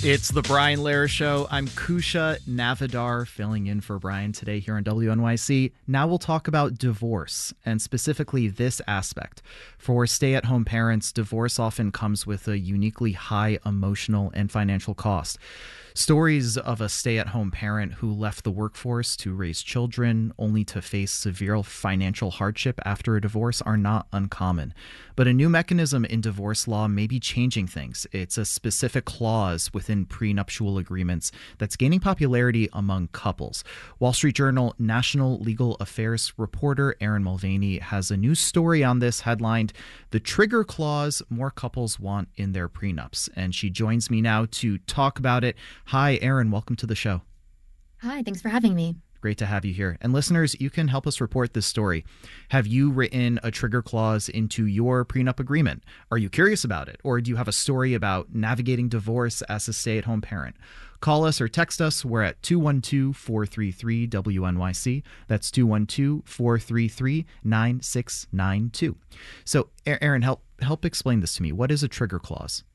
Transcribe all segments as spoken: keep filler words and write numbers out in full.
It's the Brian Lehrer Show. I'm Kusha Navidar, filling in for Brian today here on W N Y C. Now we'll talk about divorce, and specifically this aspect. For stay-at-home parents, divorce often comes with a uniquely high emotional and financial cost. Stories of a stay-at-home parent who left the workforce to raise children only to face severe financial hardship after a divorce are not uncommon. But a new mechanism in divorce law may be changing things. It's a specific clause within prenuptial agreements that's gaining popularity among couples. Wall Street Journal National Legal Affairs reporter Erin Mulvaney has a new story on this headlined, "The Trigger Clause More Couples Want in Their Prenups." And she joins me now to talk about it. Hi, Erin. Welcome to the show. Hi, thanks for having me. Great to have you here. And listeners, you can help us report this story. Have you written a trigger clause into your prenup agreement? Are you curious about it? Or do you have a story about navigating divorce as a stay-at-home parent? Call us or text us. We're at two one two, four three three, W N Y C. That's two one two, four three three, nine six nine two. So, Erin, help help explain this to me. What is a trigger clause?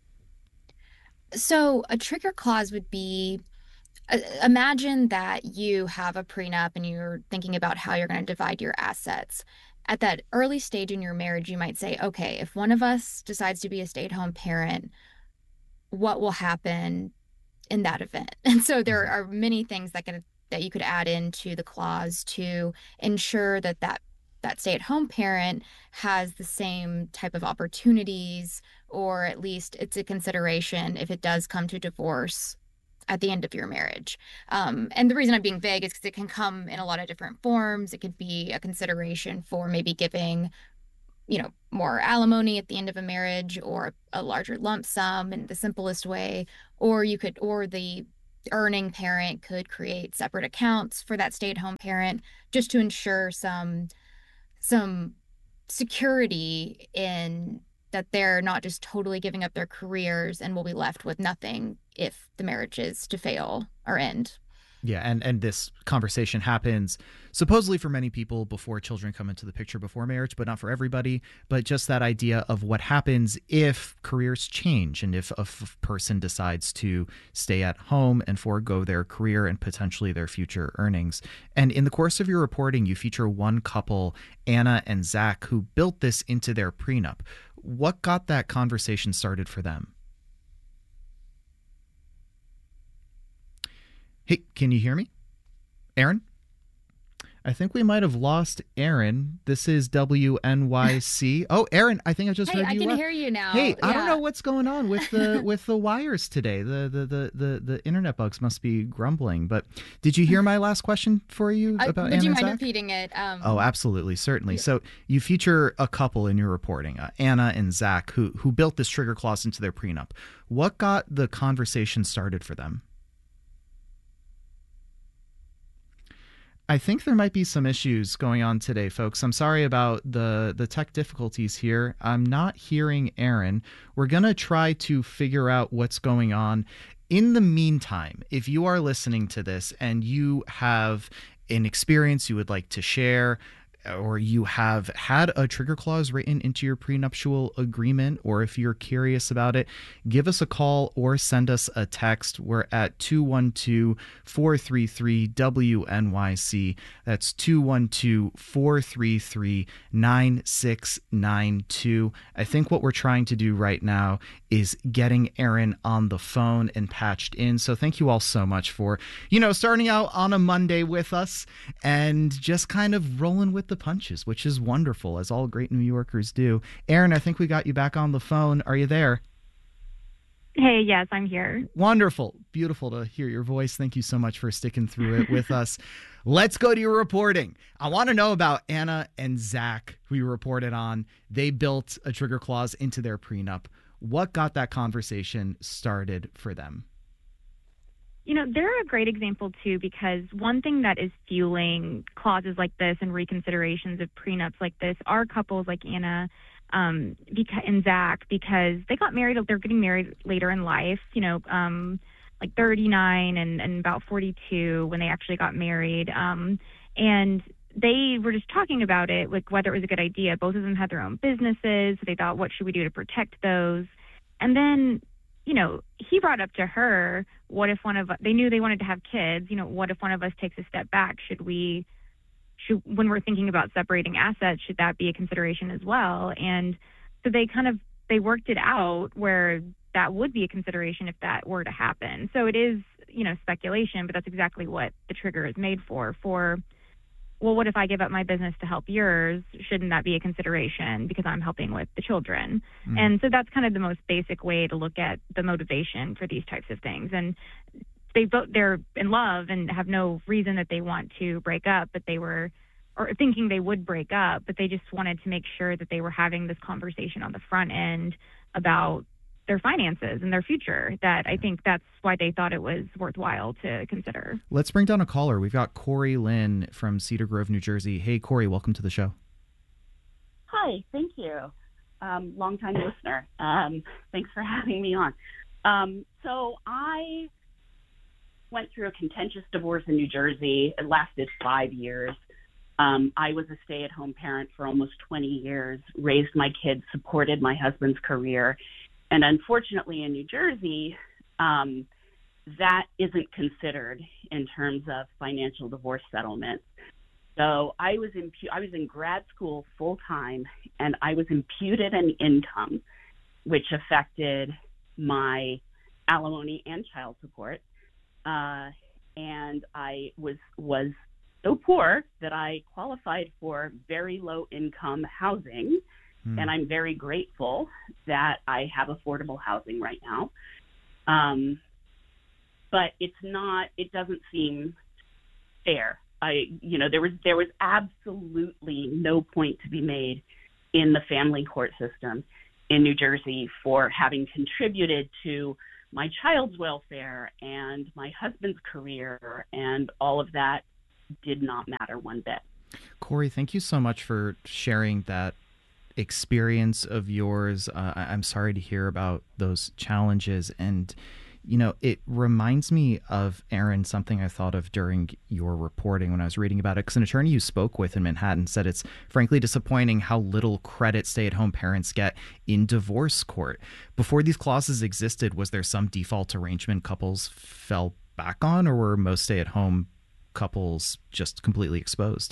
So a trigger clause would be, uh, imagine that you have a prenup and you're thinking about how you're going to divide your assets. At that early stage in your marriage, you might say, okay, if one of us decides to be a stay-at-home parent, what will happen in that event? And so there are many things that can that you could add into the clause to ensure that that that stay-at-home parent has the same type of opportunities, or at least it's a consideration if it does come to divorce at the end of your marriage. Um, and the reason I'm being vague is because it can come in a lot of different forms. It could be a consideration for maybe giving, you know, more alimony at the end of a marriage, or a larger lump sum in the simplest way, or you could, or the earning parent could create separate accounts for that stay-at-home parent just to ensure some some security in that they're not just totally giving up their careers and will be left with nothing if the marriage is to fail or end. Yeah, and, and this conversation happens supposedly for many people before children come into the picture, before marriage, but not for everybody. But just that idea of what happens if careers change and if a f- person decides to stay at home and forego their career and potentially their future earnings. And in the course of your reporting, you feature one couple, Anna and Zach, who built this into their prenup. What got that conversation started for them? Hey, can you hear me? Erin? I think we might have lost Erin. This is W N Y C. Oh, Erin, I think I just hey, heard I you. I can left. hear you now. Hey, yeah. I don't know what's going on with the with the wires today. The, the the the the internet bugs must be grumbling. But did you hear my last question for you I, about would Anna you and mind Zach? repeating it? Um, Oh, absolutely, certainly. Yeah. So you feature a couple in your reporting, uh, Anna and Zach, who who built this trigger clause into their prenup. What got the conversation started for them? I think there might be some issues going on today, folks. I'm sorry about the, the tech difficulties here. I'm not hearing Erin. We're going to try to figure out what's going on. In the meantime, if you are listening to this and you have an experience you would like to share, or you have had a trigger clause written into your prenuptial agreement, or if you're curious about it, give us a call or send us a text. We're at two one two, four three three, W N Y C. That's two one two, four three three, nine six nine two. I think what we're trying to do right now is getting Erin on the phone and patched in. So thank you all so much for, you know, starting out on a Monday with us and just kind of rolling with the punches, which is wonderful, as all great New Yorkers do. Erin, I think we got you back on the phone. Are you there? Hey, yes, I'm here. Wonderful. Beautiful to hear your voice. Thank you so much for sticking through it with us. Let's go to your reporting. I want to know about Anna and Zach, who you reported on. They built a trigger clause into their prenup. What got that conversation started for them? You know, they're a great example, too, because one thing that is fueling clauses like this and reconsiderations of prenups like this are couples like Anna um, and Zach, because they got married, they're getting married later in life, you know, um, like thirty-nine and, and about forty-two when they actually got married. Um, and they were just talking about it, like whether it was a good idea. Both of them had their own businesses. So they thought, what should we do to protect those? And then, you know, he he brought up to her, what if one of they knew they wanted to have kids? You know, what if one of us takes a step back? Should we, should when we're thinking about separating assets, should that be a consideration as well? And so they kind of they worked it out where that would be a consideration if that were to happen. So it is, you know, speculation, but that's exactly what the trigger is made for. For well, what if I give up my business to help yours? Shouldn't that be a consideration because I'm helping with the children? Mm. And so that's kind of the most basic way to look at the motivation for these types of things. And they both, they're in love and have no reason that they want to break up, but they were, or thinking they would break up, but they just wanted to make sure that they were having this conversation on the front end about their finances and their future. That I think that's why they thought it was worthwhile to consider. Let's bring down a caller. We've got Corey Lynn from Cedar Grove, New Jersey. Hey, Corey, welcome to the show. Hi, thank you. Um, longtime listener. Um, thanks for having me on. Um, so I went through a contentious divorce in New Jersey. It lasted five years. Um, I was a stay-at-home parent for almost twenty years, raised my kids, supported my husband's career. And unfortunately, in New Jersey, um, that isn't considered in terms of financial divorce settlements. So I was in I was in grad school full time, and I was imputed an income, which affected my alimony and child support. Uh, and I was was so poor that I qualified for very low income housing. And I'm very grateful that I have affordable housing right now. Um, but it's not, it doesn't seem fair. I, you know, there was, there was absolutely no point to be made in the family court system in New Jersey for having contributed to my child's welfare and my husband's career, and all of that did not matter one bit. Corey, thank you so much for sharing that experience of yours. Uh, I'm sorry to hear about those challenges. And, you know, it reminds me of, Aaron, something I thought of during your reporting when I was reading about it, because an attorney you spoke with in Manhattan said it's frankly disappointing how little credit stay-at-home parents get in divorce court. Before these clauses existed, was there some default arrangement couples fell back on, or were most stay-at-home couples just completely exposed?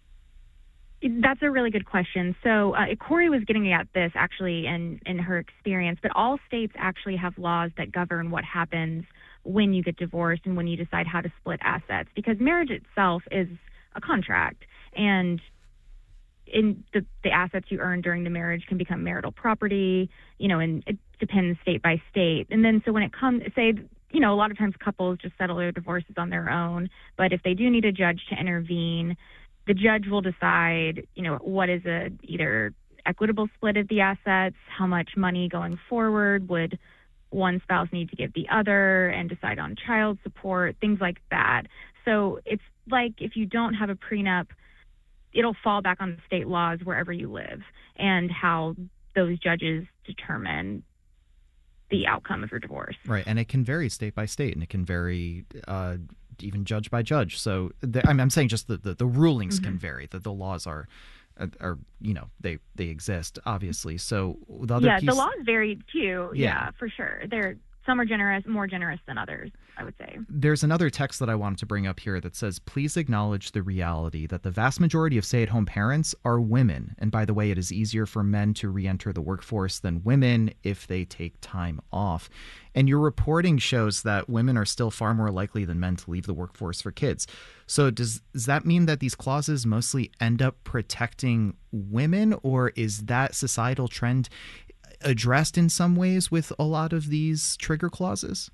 That's a really good question. So uh, Corey was getting at this actually in, in her experience, but all states actually have laws that govern what happens when you get divorced and when you decide how to split assets, because marriage itself is a contract, and in the, the assets you earn during the marriage can become marital property, you know, and it depends state by state. And then so when it comes, say, you know, a lot of times couples just settle their divorces on their own, but if they do need a judge to intervene, the judge will decide, you know, what is a either equitable split of the assets, how much money going forward would one spouse need to give the other, and decide on child support, things like that. So it's like if you don't have a prenup, it'll fall back on the state laws wherever you live and how those judges determine the outcome of your divorce. Right, and it can vary state by state, and it can vary uh, even judge by judge. So the, I'm, I'm saying just the, the, the rulings mm-hmm. can vary, that the laws are, are, you know, they, they exist, obviously. So the other yeah, piece, the laws vary too. Yeah. Yeah, for sure. They're some are generous, more generous than others, I would say. There's another text that I wanted to bring up here that says, please acknowledge the reality that the vast majority of stay-at-home parents are women. And by the way, it is easier for men to re-enter the workforce than women if they take time off. And your reporting shows that women are still far more likely than men to leave the workforce for kids. So does, does that mean that these clauses mostly end up protecting women, or is that societal trend addressed in some ways with a lot of these trigger clauses?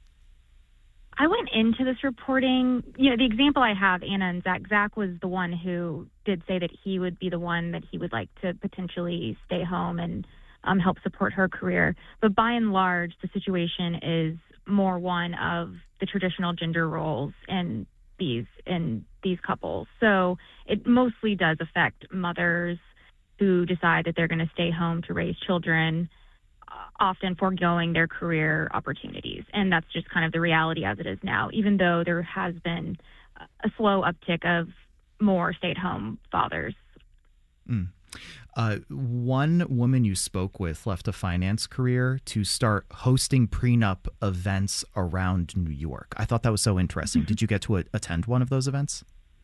I went into this reporting, you know, the example I have, Anna and Zach, Zach was the one who did say that he would be the one that he would like to potentially stay home and um, help support her career. But by and large, the situation is more one of the traditional gender roles in these in these couples. So it mostly does affect mothers who decide that they're going to stay home to raise children, uh, often foregoing their career opportunities. And that's just kind of the reality as it is now, even though there has been a slow uptick of more stay-at-home fathers. Mm. Uh, one woman you spoke with left a finance career to start hosting prenup events around New York. I thought that was so interesting. Did you get to a- attend one of those events?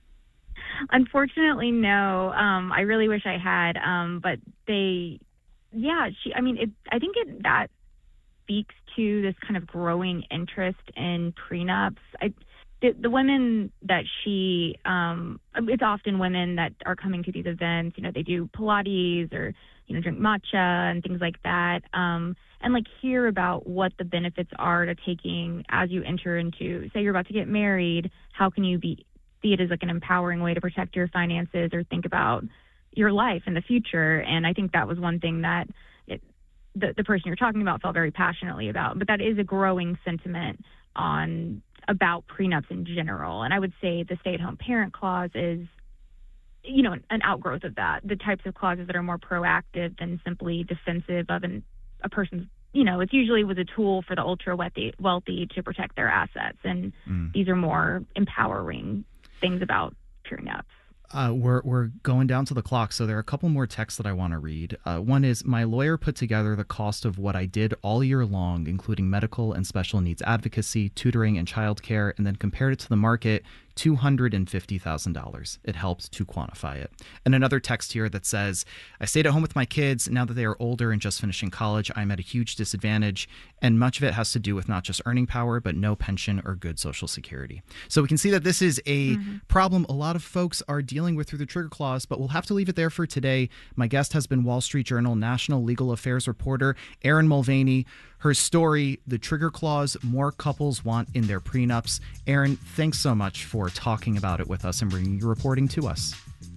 Unfortunately, no. Um, I really wish I had. Um, but they, yeah, she. I mean, it. I think it that speaks to this kind of growing interest in prenups. I. The, the women that she, um, it's often women that are coming to these events. You know, they do Pilates or, you know, drink matcha and things like that. Um, and like hear about what the benefits are to taking as you enter into, say you're about to get married, how can you be, see it as like an empowering way to protect your finances or think about your life in the future. And I think that was one thing that it, the, the person you're talking about felt very passionately about. But that is a growing sentiment on about prenups in general. And I would say the stay-at-home parent clause is, you know, an outgrowth of that. The types of clauses that are more proactive than simply defensive of an, a person's, you know, it's usually was a tool for the ultra wealthy, wealthy to protect their assets. And mm. these are more empowering things about prenups. Uh, we're we're going down to the clock, so there are a couple more texts that I want to read. Uh, one is, my lawyer put together the cost of what I did all year long, including medical and special needs advocacy, tutoring, and childcare, and then compared it to the market, two hundred fifty thousand dollars. It helped to quantify it. And another text here that says, I stayed at home with my kids. Now that they are older and just finishing college, I'm at a huge disadvantage. And much of it has to do with not just earning power, but no pension or good Social Security. So we can see that this is a mm-hmm. problem a lot of folks are dealing with through the trigger clause, but we'll have to leave it there for today. My guest has been Wall Street Journal National Legal Affairs reporter Erin Mulvaney. Her story, The Trigger Clause, More Couples Want in Their Prenups. Erin, thanks so much for talking about it with us and bringing your reporting to us.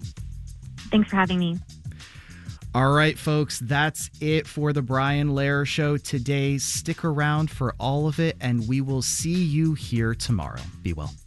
Thanks for having me. All right, folks, that's it for the Brian Lehrer Show today. Stick around for all of it, and we will see you here tomorrow. Be well.